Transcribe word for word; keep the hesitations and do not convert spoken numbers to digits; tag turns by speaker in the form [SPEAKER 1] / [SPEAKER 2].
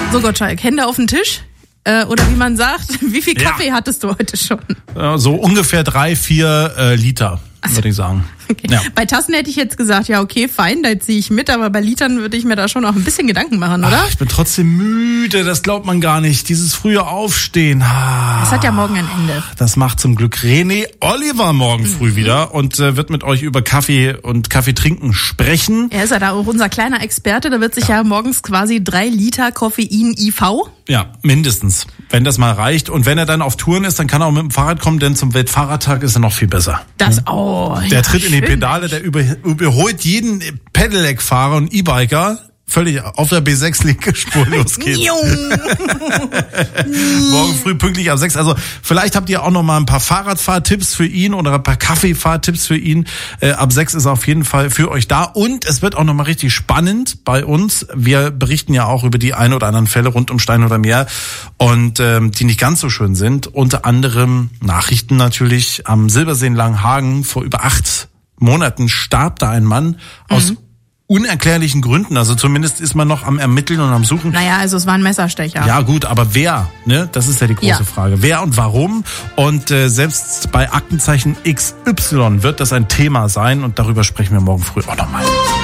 [SPEAKER 1] So, Gottschalk, Hände auf den Tisch. Äh, oder wie man sagt, wie viel Kaffee ja. hattest du heute schon?
[SPEAKER 2] Äh, so ungefähr drei, vier äh, Liter, also, würde ich sagen.
[SPEAKER 1] Okay. Ja. Bei Tassen hätte ich jetzt gesagt, ja okay, fein, da ziehe ich mit, aber bei Litern würde ich mir da schon auch ein bisschen Gedanken machen, oder?
[SPEAKER 2] Ach, ich bin trotzdem müde, das glaubt man gar nicht. Dieses frühe Aufstehen. Ah,
[SPEAKER 1] das hat ja morgen ein Ende.
[SPEAKER 2] Das macht zum Glück René Oliver morgen mhm. früh wieder und äh, wird mit euch über Kaffee und Kaffee trinken sprechen.
[SPEAKER 1] Er ist ja da auch unser kleiner Experte, da wird sich ja, ja morgens quasi drei Liter Koffein I V.
[SPEAKER 2] Ja, mindestens, wenn das mal reicht. Und wenn er dann auf Touren ist, dann kann er auch mit dem Fahrrad kommen, denn zum Weltfahrradtag ist er noch viel besser.
[SPEAKER 1] Das, oh,
[SPEAKER 2] Der
[SPEAKER 1] ja,
[SPEAKER 2] tritt in die
[SPEAKER 1] schön.
[SPEAKER 2] Pedale, der über, überholt jeden Pedelec-Fahrer und E-Biker. Völlig auf der B sechs linke Spur, los geht's. Morgen früh pünktlich ab sechs. Also vielleicht habt ihr auch noch mal ein paar Fahrradfahrtipps für ihn oder ein paar Kaffeefahrtipps für ihn. Äh, ab sechs ist er auf jeden Fall für euch da. Und es wird auch noch mal richtig spannend bei uns. Wir berichten ja auch über die ein oder anderen Fälle rund um Stein oder Meer und ähm, die nicht ganz so schön sind. Unter anderem Nachrichten natürlich am Silbersee in Langenhagen. Vor über acht Monaten starb da ein Mann aus mhm. unerklärlichen Gründen, also zumindest ist man noch am Ermitteln und am Suchen.
[SPEAKER 1] Naja, also es war ein Messerstecher.
[SPEAKER 2] Ja gut, aber wer, ne? Das ist ja die große ja. Frage. Wer und warum? Und äh, selbst bei Aktenzeichen X Y wird das ein Thema sein und darüber sprechen wir morgen früh auch nochmal.